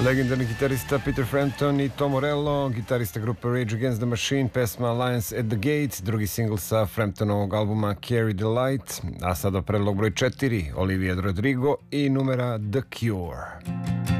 Legendarni gitarista Peter Frampton i Tom Morello, gitarista grupe Rage Against the Machine, pesma Lions at the Gates, drugi singl sa Framptonovog albuma Carry the Light, a sada predlog broj 4, Olivia Rodrigo i numera The Cure.